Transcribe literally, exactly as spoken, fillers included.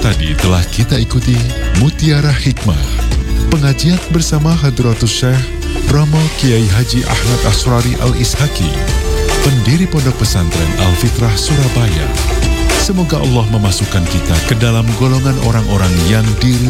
Tadi telah kita ikuti Mutiara Hikmah, pengajian bersama Hadratus Syekh Romo Kiai Haji Ahmad Asrari Al-Ishaki, pendiri Pondok Pesantren Al-Fitrah Surabaya. Semoga Allah memasukkan kita ke dalam golongan orang-orang yang diri